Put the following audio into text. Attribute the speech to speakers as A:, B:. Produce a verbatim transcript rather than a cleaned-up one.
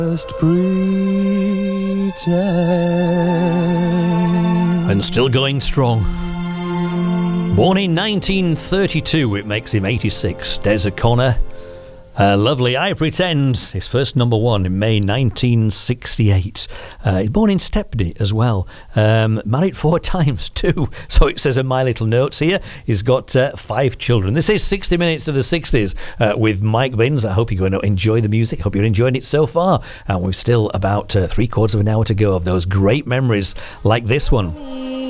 A: Just pretend.
B: And still going strong. Born in nineteen thirty-two, it makes him eighty-six. Des O'Connor. Uh, lovely. I Pretend, his first number one in May nineteen sixty-eight. Uh, he's born in Stepney as well. Um, married four times too. So it says in my little notes here. He's got uh, five children. This is sixty minutes of the sixties uh, with Mike Binns. I hope you're going to enjoy the music. I hope you're enjoying it so far. And we've still about uh, three quarters of an hour to go of those great memories like this one.